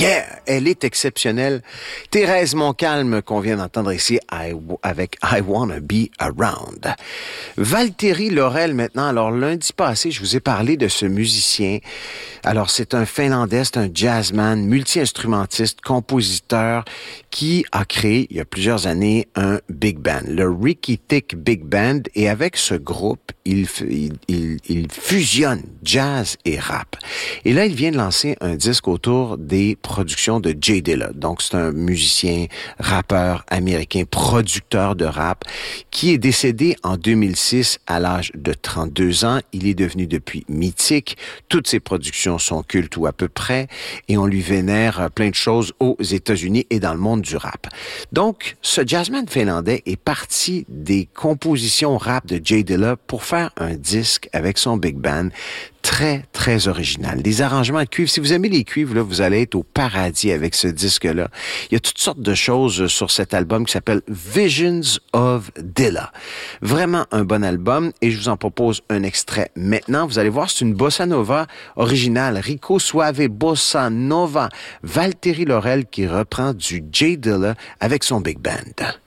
Yeah, elle est exceptionnelle. Thérèse Montcalm, qu'on vient d'entendre ici avec I Wanna Be Around. Valtteri Laurel maintenant. Alors, lundi passé, je vous ai parlé de ce musicien. Alors, c'est un Finlandais, c'est un jazzman, multi-instrumentiste, compositeur qui a créé, il y a plusieurs années, un big band, le Ricky Tick Big Band. Et avec ce groupe, il fusionne jazz et rap. Et là, il vient de lancer un disque autour des productions de Jay Dilla. Donc, c'est un musicien, rappeur américain, producteur de rap, qui est décédé en 2006 à l'âge de 32 ans. Il est devenu depuis mythique. Toutes ses productions sont cultes ou à peu près, et on lui vénère plein de choses aux États-Unis et dans le monde du rap. Donc, ce jazzman finlandais est parti des compositions rap de Jay Dilla pour faire un disque avec son big band très, très original. Des arrangements de cuivre. Si vous aimez les cuivres, là, vous allez être au paradis avec ce disque-là. Il y a toutes sortes de choses sur cet album qui s'appelle Visions of Dilla. Vraiment un bon album, et je vous en propose un extrait maintenant. Vous allez voir, c'est une bossa nova originale. Rico Suave Bossa Nova. Valtteri Laurel qui reprend du Jay Dilla avec son big band.